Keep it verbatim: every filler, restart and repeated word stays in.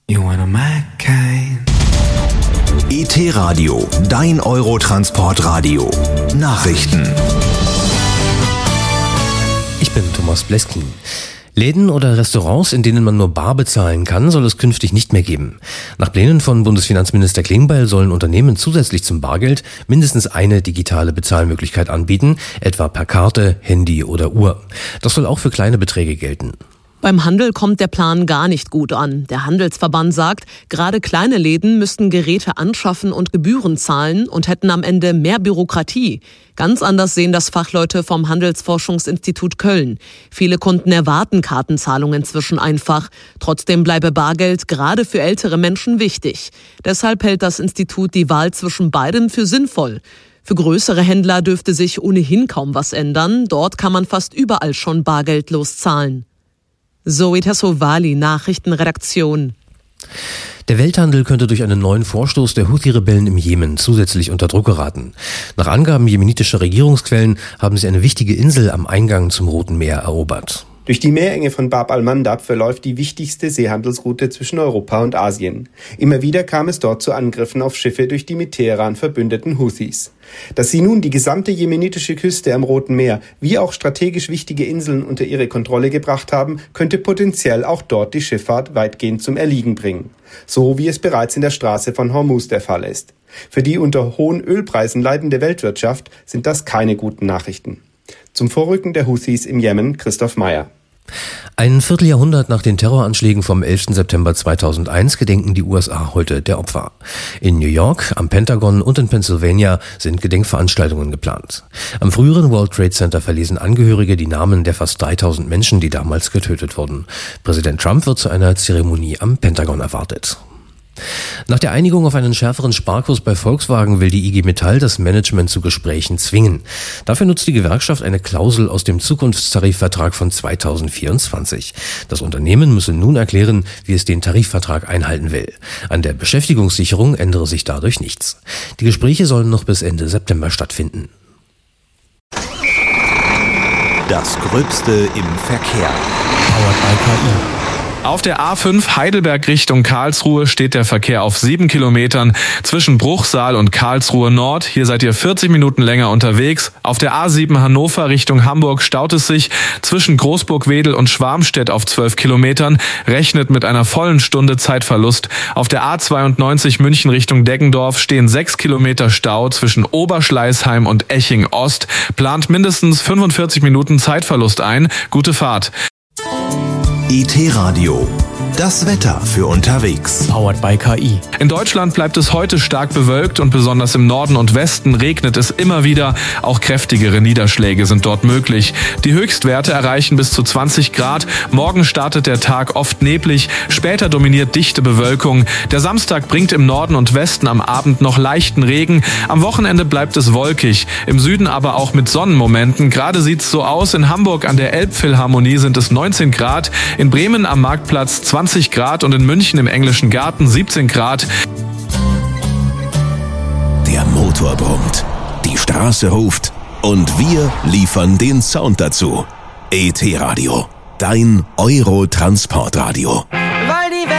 You wanna my kind. E T-Radio, dein Eurotransportradio. Nachrichten. Ich bin Thomas Bleskin. Läden oder Restaurants, in denen man nur bar bezahlen kann, soll es künftig nicht mehr geben. Nach Plänen von Bundesfinanzminister Klingbeil sollen Unternehmen zusätzlich zum Bargeld mindestens eine digitale Bezahlmöglichkeit anbieten, etwa per Karte, Handy oder Uhr. Das soll auch für kleine Beträge gelten. Beim Handel kommt der Plan gar nicht gut an. Der Handelsverband sagt, gerade kleine Läden müssten Geräte anschaffen und Gebühren zahlen und hätten am Ende mehr Bürokratie. Ganz anders sehen das Fachleute vom Handelsforschungsinstitut Köln. Viele Kunden erwarten Kartenzahlungen inzwischen einfach. Trotzdem bleibe Bargeld gerade für ältere Menschen wichtig. Deshalb hält das Institut die Wahl zwischen beidem für sinnvoll. Für größere Händler dürfte sich ohnehin kaum was ändern. Dort kann man fast überall schon bargeldlos zahlen. Zoe Tassovali, Nachrichtenredaktion. Der Welthandel könnte durch einen neuen Vorstoß der Houthi-Rebellen im Jemen zusätzlich unter Druck geraten. Nach Angaben jemenitischer Regierungsquellen haben sie eine wichtige Insel am Eingang zum Roten Meer erobert. Durch die Meerenge von Bab al-Mandab verläuft die wichtigste Seehandelsroute zwischen Europa und Asien. Immer wieder kam es dort zu Angriffen auf Schiffe durch die mit Teheran verbündeten Houthis. Dass sie nun die gesamte jemenitische Küste am Roten Meer wie auch strategisch wichtige Inseln unter ihre Kontrolle gebracht haben, könnte potenziell auch dort die Schifffahrt weitgehend zum Erliegen bringen. So wie es bereits in der Straße von Hormuz der Fall ist. Für die unter hohen Ölpreisen leidende Weltwirtschaft sind das keine guten Nachrichten. Zum Vorrücken der Houthis im Jemen, Christoph Meyer. Ein Vierteljahrhundert nach den Terroranschlägen vom elften September zweitausendeins gedenken die U S A heute der Opfer. In New York, am Pentagon und in Pennsylvania sind Gedenkveranstaltungen geplant. Am früheren World Trade Center verlesen Angehörige die Namen der fast dreitausend Menschen, die damals getötet wurden. Präsident Trump wird zu einer Zeremonie am Pentagon erwartet. Nach der Einigung auf einen schärferen Sparkurs bei Volkswagen will die I G Metall das Management zu Gesprächen zwingen. Dafür nutzt die Gewerkschaft eine Klausel aus dem Zukunftstarifvertrag von zweitausendvierundzwanzig. Das Unternehmen müsse nun erklären, wie es den Tarifvertrag einhalten will. An der Beschäftigungssicherung ändere sich dadurch nichts. Die Gespräche sollen noch bis Ende September stattfinden. Das Gröbste im Verkehr. Powered by K I. Auf der A fünf Heidelberg Richtung Karlsruhe steht der Verkehr auf sieben Kilometern zwischen Bruchsal und Karlsruhe Nord. Hier seid ihr vierzig Minuten länger unterwegs. Auf der A sieben Hannover Richtung Hamburg staut es sich zwischen Großburg-Wedel und Schwarmstedt auf zwölf Kilometern. Rechnet mit einer vollen Stunde Zeitverlust. Auf der A zweiundneunzig München Richtung Deggendorf stehen sechs Kilometer Stau zwischen Oberschleißheim und Eching Ost. Plant mindestens fünfundvierzig Minuten Zeitverlust ein. Gute Fahrt. E T-Radio, das Wetter für unterwegs. Powered by K I. In Deutschland bleibt es heute stark bewölkt und besonders im Norden und Westen regnet es immer wieder. Auch kräftigere Niederschläge sind dort möglich. Die Höchstwerte erreichen bis zu zwanzig Grad. Morgen startet der Tag oft neblig. Später dominiert dichte Bewölkung. Der Samstag bringt im Norden und Westen am Abend noch leichten Regen. Am Wochenende bleibt es wolkig. Im Süden aber auch mit Sonnenmomenten. Gerade sieht's so aus. In Hamburg an der Elbphilharmonie sind es neunzehn Grad. In Bremen am Marktplatz zwanzig Grad und in München im Englischen Garten siebzehn Grad. Der Motor brummt, die Straße ruft und wir liefern den Sound dazu. E T-Radio, dein Eurotransportradio.